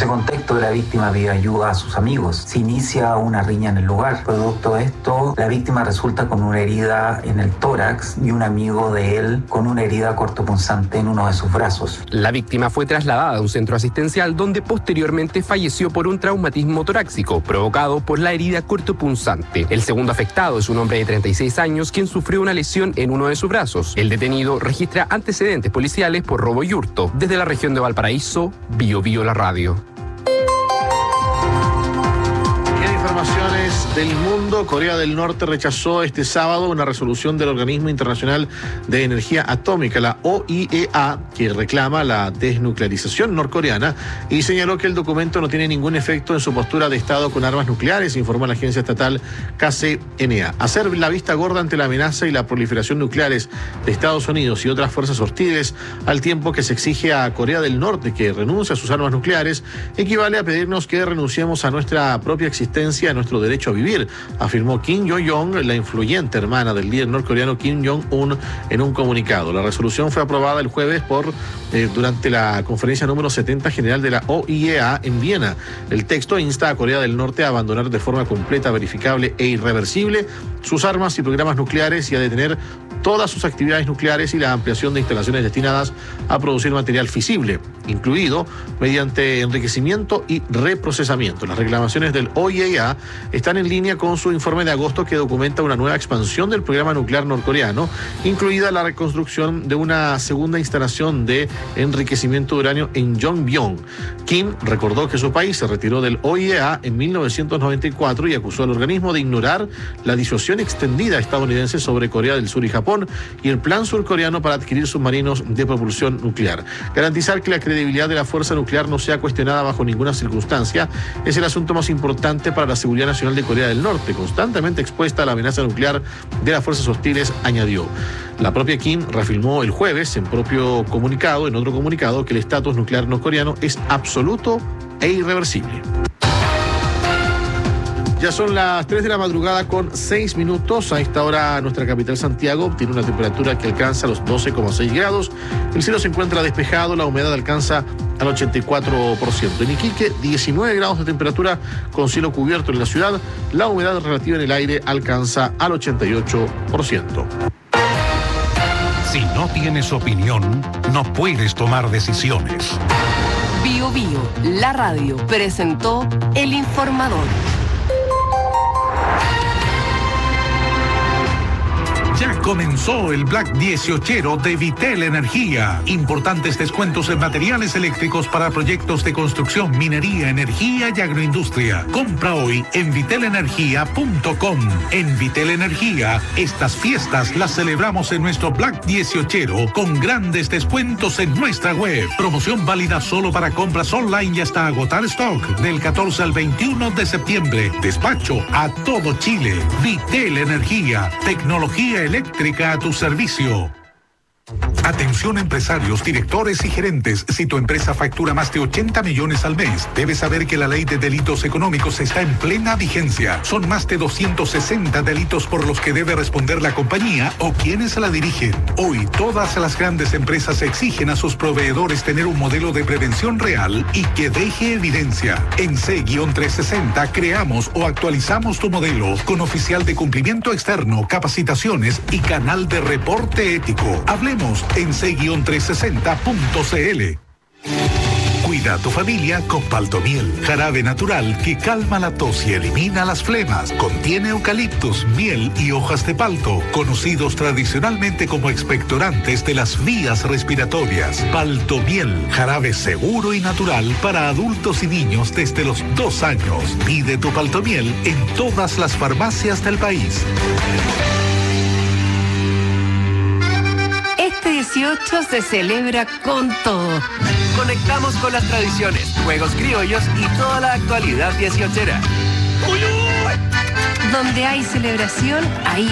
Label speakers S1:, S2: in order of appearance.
S1: ese contexto, la víctima pide ayuda a sus amigos. Se inicia una riña en el lugar. Producto de esto, la víctima resulta con una herida en el tórax y un amigo de él con una herida cortopunzante en uno de sus brazos.
S2: La víctima fue trasladada a un centro asistencial donde posteriormente falleció por un traumatismo torácico provocado por la herida cortopunzante. El segundo afectado es un hombre de 36 años quien sufrió una lesión en uno de sus brazos. El detenido registra antecedentes policiales por robo y hurto. Desde la región de Valparaíso, Bio Bio la radio.
S3: Informaciones del mundo. Corea del Norte rechazó este sábado una resolución del Organismo Internacional de Energía Atómica, la OIEA, que reclama la desnuclearización norcoreana y señaló que el documento no tiene ningún efecto en su postura de Estado con armas nucleares, informó la agencia estatal KCNA. Hacer la vista gorda ante la amenaza y la proliferación nucleares de Estados Unidos y otras fuerzas hostiles, al tiempo que se exige a Corea del Norte que renuncie a sus armas nucleares, equivale a pedirnos que renunciemos a nuestra propia existencia, a nuestro derecho a vivir, afirmó Kim Yo-jong, la influyente hermana del líder norcoreano Kim Jong-un, en un comunicado. La resolución fue aprobada el jueves durante la conferencia número 70 general de la OIEA en Viena. El texto insta a Corea del Norte a abandonar de forma completa, verificable e irreversible sus armas y programas nucleares y a detener todas sus actividades nucleares y la ampliación de instalaciones destinadas a producir material fisible, incluido mediante enriquecimiento y reprocesamiento. Las reclamaciones del OIEA están en línea con su informe de agosto que documenta una nueva expansión del programa nuclear norcoreano, incluida la reconstrucción de una segunda instalación de enriquecimiento de uranio en Yongbyon. Kim recordó que su país se retiró del OIEA en 1994 y acusó al organismo de ignorar la disuasión extendida estadounidense sobre Corea del Sur y Japón y el plan surcoreano para adquirir submarinos de propulsión nuclear. Garantizar que la credibilidad de la fuerza nuclear no sea cuestionada bajo ninguna circunstancia es el asunto más importante para la seguridad nacional de Corea del Norte, constantemente expuesta a la amenaza nuclear de las fuerzas hostiles, añadió. La propia Kim reafirmó el jueves en otro comunicado, que el estatus nuclear norcoreano es absoluto e irreversible. Ya son las 3 de la madrugada con 6 minutos. A esta hora nuestra capital Santiago tiene una temperatura que alcanza los 12,6 grados. El cielo se encuentra despejado, la humedad alcanza al 84%. En Iquique, 19 grados de temperatura con cielo cubierto en la ciudad. La humedad relativa en el aire alcanza al 88%.
S4: Si no tienes opinión, no puedes tomar decisiones.
S5: Bio Bio, la radio, presentó El Informador.
S4: Ya comenzó el Black 18 de Vitel Energía. Importantes descuentos en materiales eléctricos para proyectos de construcción, minería, energía y agroindustria. Compra hoy en vitelenergia.com. En Vitel Energía, estas fiestas las celebramos en nuestro Black 18 con grandes descuentos en nuestra web. Promoción válida solo para compras online y hasta agotar stock del 14 al 21 de septiembre. Despacho a todo Chile. Vitel Energía, tecnología eléctrica a tu servicio. Atención empresarios, directores y gerentes. Si tu empresa factura más de 80 millones al mes, debes saber que la ley de delitos económicos está en plena vigencia. Son más de 260 delitos por los que debe responder la compañía o quienes la dirigen. Hoy, todas las grandes empresas exigen a sus proveedores tener un modelo de prevención real y que deje evidencia. En C-360 creamos o actualizamos tu modelo con oficial de cumplimiento externo, capacitaciones y canal de reporte ético. Hablemos en c-360.cl. Cuida a tu familia con Paltomiel, jarabe natural que calma la tos y elimina las flemas. Contiene eucaliptus, miel y hojas de palto, conocidos tradicionalmente como expectorantes de las vías respiratorias. Paltomiel, jarabe seguro y natural para adultos y niños desde los 2 años. Pide tu Paltomiel en todas las farmacias del país.
S5: Este 18 se celebra con todo.
S6: Conectamos con las tradiciones, juegos criollos y toda la actualidad 18era.
S5: Donde hay celebración, ahí